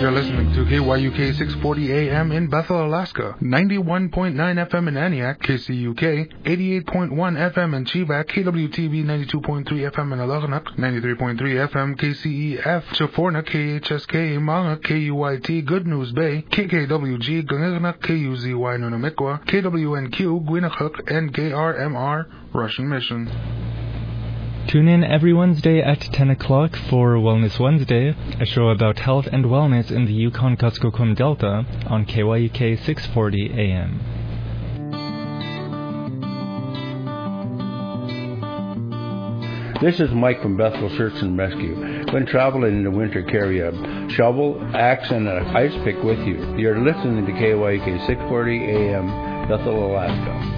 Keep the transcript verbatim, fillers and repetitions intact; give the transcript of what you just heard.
You're listening to K Y U K six forty A M in Bethel, Alaska, ninety-one point nine F M in Aniak, K C U K, eighty-eight point one F M in Chivak, K W T V ninety-two point three F M in Alagnak, ninety-three point three F M K C E F, Chaforna, K H S K, Manga, K U Y T, Good News Bay, K K W G, Gangagnak, K U Z Y, Nunamikwa, K W N Q, Gwinnehuk, and K R M R, Russian Mission. Tune in every Wednesday at ten o'clock for Wellness Wednesday, a show about health and wellness in the Yukon-Kuskokwim Delta on K Y U K six forty A M. This is Mike from Bethel Search and Rescue. When traveling in the winter, carry a shovel, axe, and an ice pick with you. You're listening to K Y U K six forty A M, Bethel, Alaska.